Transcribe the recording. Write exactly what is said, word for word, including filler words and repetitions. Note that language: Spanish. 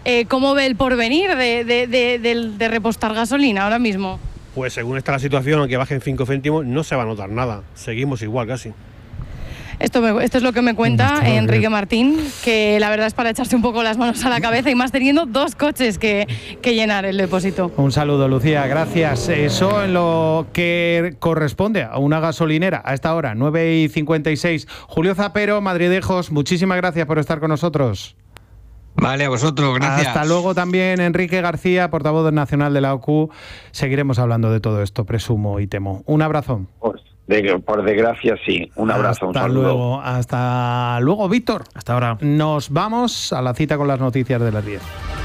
Eh, ¿Cómo ve el porvenir de, de, de, de, de repostar gasolina ahora mismo? Pues según está la situación, aunque bajen cinco céntimos, no se va a notar nada. Seguimos igual casi. Esto, me, esto es lo que me cuenta Enrique Martín, que la verdad es para echarse un poco las manos a la cabeza y más teniendo dos coches que, que llenar el depósito. Un saludo, Lucía, gracias. Eso en lo que corresponde a una gasolinera a esta hora, nueve y cincuenta y seis. Julio Zapero, Madridejos, muchísimas gracias por estar con nosotros. Vale, a vosotros, gracias. Hasta luego también, Enrique García, portavoz nacional de la O C U. Seguiremos hablando de todo esto, presumo y temo. Un abrazo. Pues, de, por desgracia, sí. Un abrazo, un saludo. Hasta luego, hasta luego, Víctor. Hasta ahora. Nos vamos a la cita con las noticias de las diez.